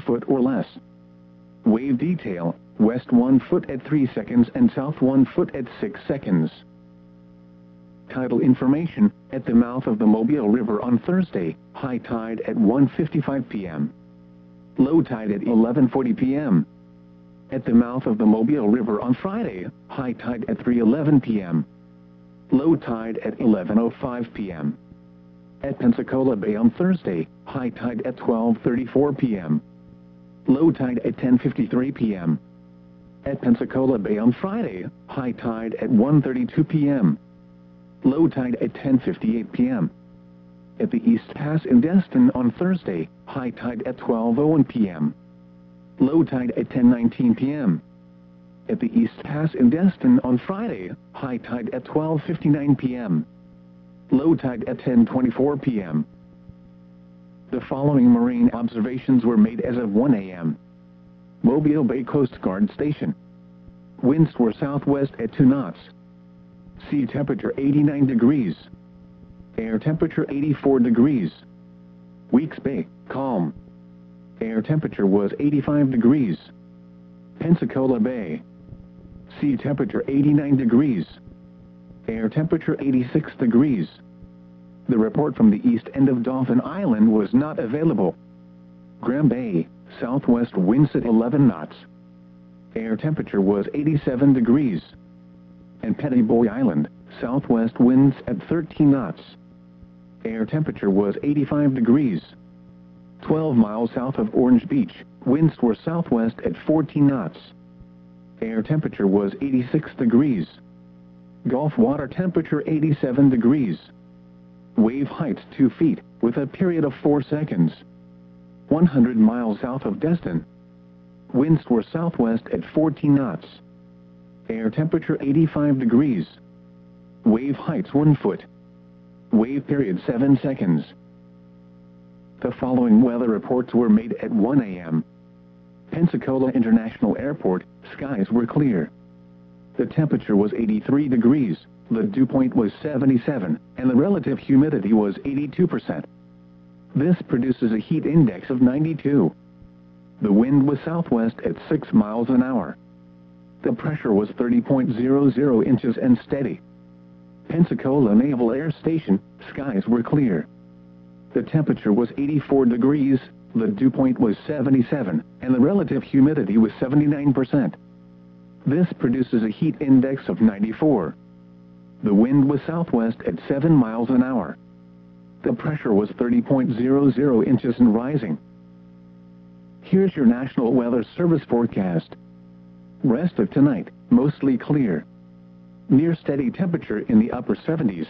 foot or less. Wave detail, west 1 foot at 3 seconds and south 1 foot at 6 seconds. Tidal information, at the mouth of the Mobile River on Thursday, high tide at 1:55 p.m. Low tide at 11:40 p.m. At the mouth of the Mobile River on Friday, high tide at 3:11 p.m. Low tide at 11:05 p.m. At Pensacola Bay on Thursday, high tide at 12:34 p.m. Low tide at 10:53 p.m. At Pensacola Bay on Friday, high tide at 1:32 p.m. Low tide at 10:58 p.m. At the East Pass in Destin on Thursday, high tide at 12:01 p.m. Low tide at 10:19 p.m. At the East Pass in Destin on Friday, high tide at 12:59 p.m. Low tide at 10:24 p.m. The following marine observations were made as of 1 a.m. Mobile Bay Coast Guard Station. Winds were southwest at 2 knots. Sea temperature 89 degrees. Air temperature 84 degrees. Weeks Bay, calm. Air temperature was 85 degrees. Pensacola Bay. Sea temperature 89 degrees. Air temperature 86 degrees. The report from the east end of Dauphin Island was not available. Graham Bay, southwest winds at 11 knots. Air temperature was 87 degrees. And Pettyboy Island, southwest winds at 13 knots. Air temperature was 85 degrees. 12 miles south of Orange Beach, winds were southwest at 14 knots. Air temperature was 86 degrees. Gulf water temperature 87 degrees. Wave height 2 feet, with a period of 4 seconds. 100 miles south of Destin. Winds were southwest at 14 knots. Air temperature 85 degrees. Wave heights 1 foot. Wave period 7 seconds. The following weather reports were made at 1 a.m. Pensacola International Airport, skies were clear. The temperature was 83 degrees, the dew point was 77, and the relative humidity was 82%. This produces a heat index of 92. The wind was southwest at 6 miles an hour. The pressure was 30.00 inches and steady. Pensacola Naval Air Station, skies were clear. The temperature was 84 degrees, the dew point was 77, and the relative humidity was 79%. This produces a heat index of 94. The wind was southwest at 7 miles an hour. The pressure was 30.00 inches and rising. Here's your National Weather Service forecast. Rest of tonight, mostly clear. Near steady temperature in the upper 70s.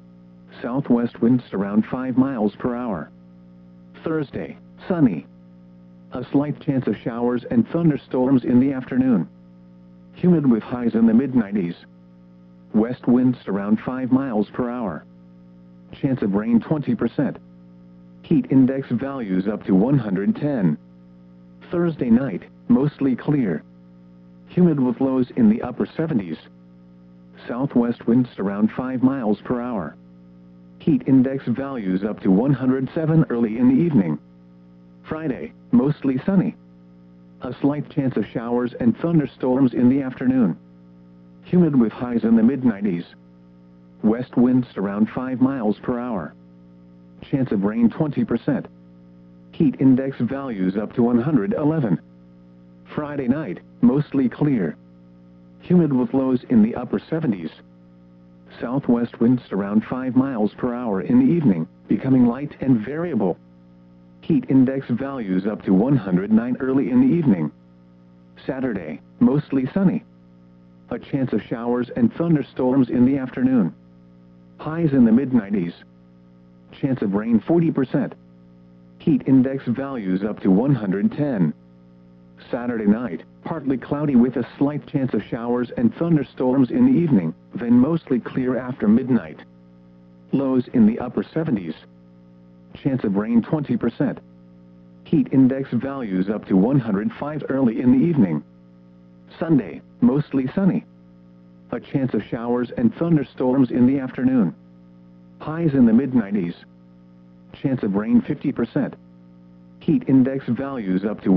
Southwest winds around 5 miles per hour. Thursday, sunny. A slight chance of showers and thunderstorms in the afternoon. Humid with highs in the mid-90s. West winds around 5 miles per hour. Chance of rain 20%. Heat index values up to 110. Thursday night, mostly clear. Humid with lows in the upper 70s. Southwest winds around 5 miles per hour. Heat index values up to 107 early in the evening. Friday, mostly sunny. A slight chance of showers and thunderstorms in the afternoon. Humid with highs in the mid-90s. West winds around 5 miles per hour. Chance of rain 20%. Heat index values up to 111. Friday night, mostly clear. Humid with lows in the upper 70s. Southwest winds around 5 miles per hour in the evening, becoming light and variable. Heat index values up to 109 early in the evening. Saturday, mostly sunny. A chance of showers and thunderstorms in the afternoon. Highs in the mid-90s. Chance of rain 40%. Heat index values up to 110. Saturday night, partly cloudy with a slight chance of showers and thunderstorms in the evening, then mostly clear after midnight. Lows in the upper 70s. Chance of rain 20%. Heat index values up to 105 early in the evening. Sunday, mostly sunny. A chance of showers and thunderstorms in the afternoon. Highs in the mid-90s. Chance of rain 50%. Heat index values up to